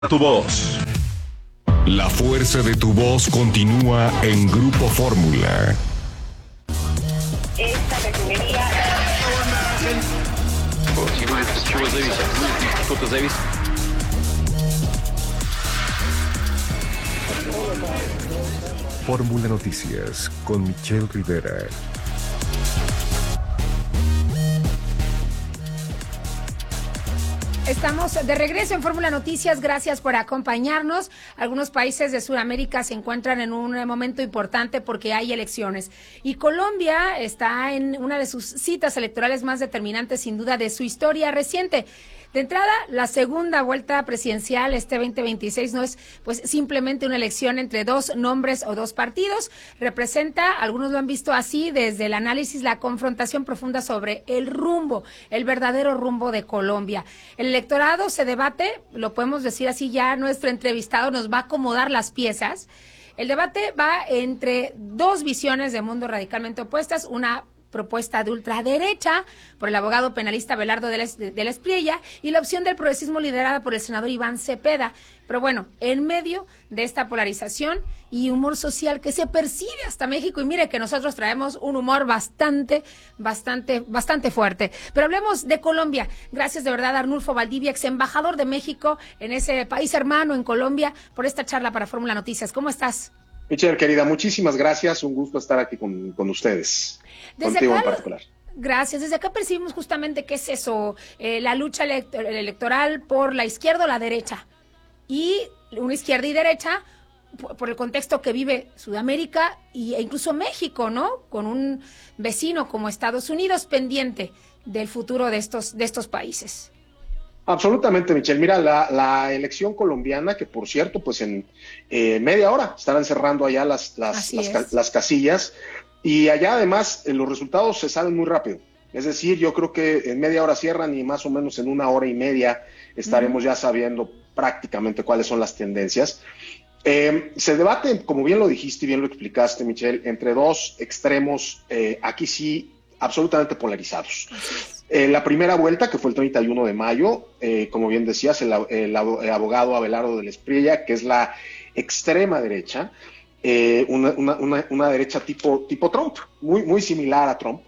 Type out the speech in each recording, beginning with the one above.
Tu voz. La fuerza de tu voz continúa en Grupo Fórmula. Esta refinería... Fórmula Noticias con Michelle Rivera. Estamos de regreso en Fórmula Noticias, gracias por acompañarnos. Algunos países de Sudamérica se encuentran en un momento importante porque hay elecciones. Y Colombia está en una de sus citas electorales más determinantes, sin duda, de su historia reciente. De entrada, la segunda vuelta presidencial, 2026, no es pues simplemente una elección entre dos nombres o dos partidos. Representa, algunos lo han visto así, desde el análisis, la confrontación profunda sobre el rumbo, el verdadero rumbo de Colombia. El electorado se debate, lo podemos decir así, ya nuestro entrevistado nos va a acomodar las piezas. El debate va entre dos visiones de mundo radicalmente opuestas, una propuesta de ultraderecha por el abogado penalista Abelardo de la Espriella y la opción del progresismo liderada por el senador Iván Cepeda. Pero bueno, en medio de esta polarización y humor social que se percibe hasta México, y mire que nosotros traemos un humor bastante fuerte. Pero hablemos de Colombia. Gracias de verdad a Arnulfo Valdivia, ex embajador de México en ese país hermano, en Colombia, por esta charla para Fórmula Noticias. ¿Cómo estás? Michelle, querida, muchísimas gracias. Un gusto estar aquí con ustedes. Contigo en particular. Gracias. Desde acá percibimos justamente qué es eso, la lucha electoral por la izquierda o la derecha. Y una izquierda y derecha por el contexto que vive Sudamérica e incluso México, ¿no? Con un vecino como Estados Unidos pendiente del futuro de estos países. Absolutamente, Michelle. Mira, la elección colombiana, que por cierto, pues en media hora estarán cerrando allá las casillas, y allá además los resultados se saben muy rápido. Es decir, yo creo que en media hora cierran y más o menos en una hora y media estaremos ya sabiendo prácticamente cuáles son las tendencias. Se debate, como bien lo dijiste y bien lo explicaste, Michelle, entre dos extremos, aquí sí, absolutamente polarizados. La primera vuelta, que fue el 31 de mayo, como bien decías, el abogado Abelardo de la Espriella, que es la extrema derecha, una derecha tipo Trump, muy similar a Trump,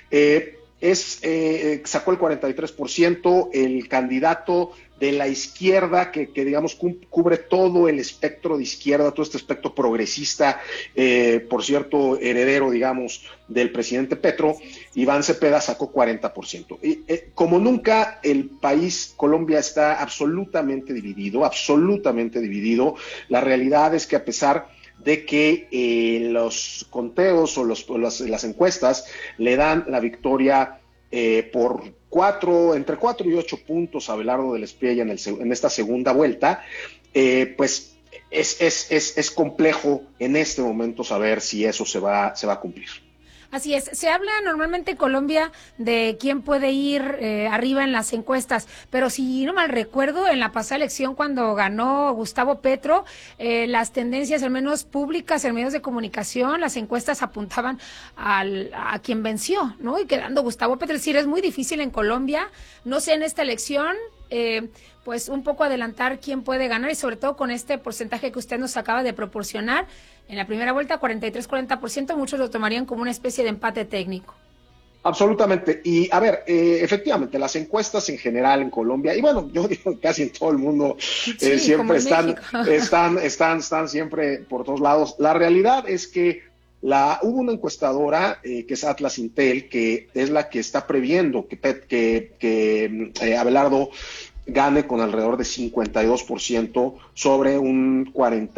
sacó el 43%, el candidato de la izquierda que digamos cubre todo el espectro de izquierda, todo este espectro progresista, por cierto, heredero, digamos, del presidente Petro, Iván Cepeda sacó 40%. Como nunca, el país, Colombia, está absolutamente dividido. La realidad es que a pesar de que los conteos o las encuestas le dan la victoria por entre 4 y 8 puntos a Abelardo de la Espriella en esta segunda vuelta, pues es complejo en este momento saber si eso se va a cumplir. Así es, se habla normalmente en Colombia de quién puede ir arriba en las encuestas, pero si no mal recuerdo, en la pasada elección cuando ganó Gustavo Petro, las tendencias, al menos públicas, en medios de comunicación, las encuestas apuntaban a quien venció, ¿no? Y quedando Gustavo Petro, es decir, es muy difícil en Colombia, no sé, en esta elección, pues un poco adelantar quién puede ganar y sobre todo con este porcentaje que usted nos acaba de proporcionar. En la primera vuelta, 43-40%, muchos lo tomarían como una especie de empate técnico. Absolutamente. Y a ver, efectivamente, las encuestas en general en Colombia, y bueno, yo digo casi en todo el mundo, sí, siempre están siempre por todos lados. La realidad es que hubo una encuestadora que es Atlas Intel, que es la que está previendo que Abelardo gane con alrededor de 52% sobre un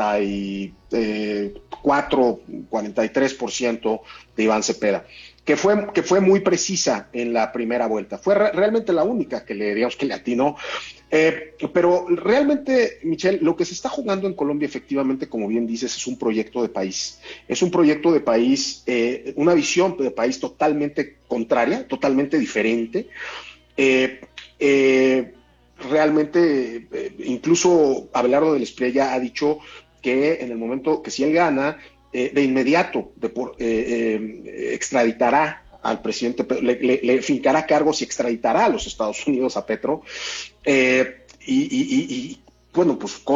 43% de Iván Cepeda, que fue muy precisa en la primera vuelta. Fue realmente la única que le atinó. Pero realmente, Michelle, lo que se está jugando en Colombia, efectivamente, como bien dices, es un proyecto de país. Es un proyecto de país, una visión de país totalmente contraria, totalmente diferente. Realmente, incluso Abelardo de la Espriella ha dicho que en el momento que si él gana, de inmediato extraditará al presidente, le fincará cargos y extraditará a los Estados Unidos a Petro, y bueno, pues